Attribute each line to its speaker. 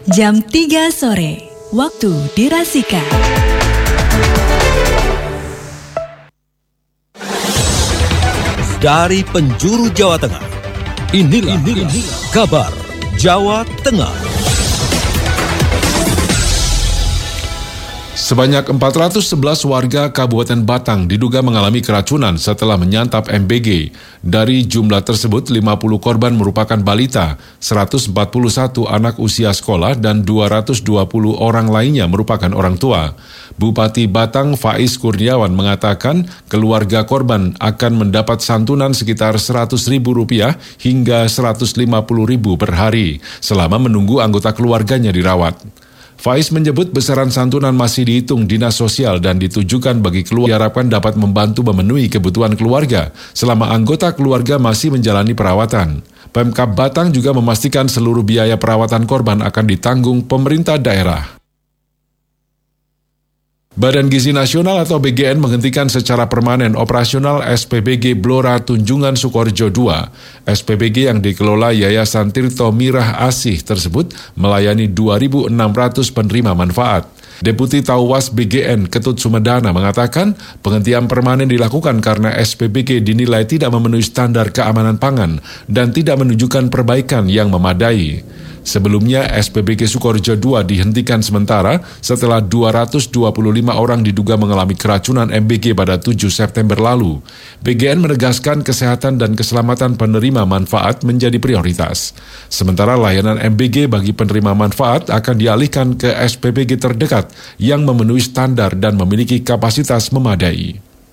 Speaker 1: Jam 3 sore, waktu dirasika.
Speaker 2: Dari penjuru Jawa Tengah, inilah kabar Jawa Tengah.
Speaker 3: Sebanyak 411 warga Kabupaten Batang diduga mengalami keracunan setelah menyantap MBG. Dari jumlah tersebut, 50 korban merupakan balita, 141 anak usia sekolah, dan 220 orang lainnya merupakan orang tua. Bupati Batang Faiz Kurniawan mengatakan keluarga korban akan mendapat santunan sekitar Rp100.000 hingga Rp150.000 per hari selama menunggu anggota keluarganya dirawat. Faiz menyebut besaran santunan masih dihitung Dinas Sosial dan ditujukan bagi keluarga diharapkan dapat membantu memenuhi kebutuhan keluarga selama anggota keluarga masih menjalani perawatan. Pemkab Batang juga memastikan seluruh biaya perawatan korban akan ditanggung pemerintah daerah. Badan Gizi Nasional atau BGN menghentikan secara permanen operasional SPBG Blora Tunjungan Sukoharjo II. SPBG yang dikelola Yayasan Tirto Mirah Asih tersebut melayani 2.600 penerima manfaat. Deputi Tauwas BGN Ketut Sumedana mengatakan penghentian permanen dilakukan karena SPBG dinilai tidak memenuhi standar keamanan pangan dan tidak menunjukkan perbaikan yang memadai. Sebelumnya, SPBG Sukoharjo II dihentikan sementara setelah 225 orang diduga mengalami keracunan MBG pada 7 September lalu. BGN menegaskan kesehatan dan keselamatan penerima manfaat menjadi prioritas. Sementara layanan MBG bagi penerima manfaat akan dialihkan ke SPBG terdekat yang memenuhi standar dan memiliki kapasitas memadai.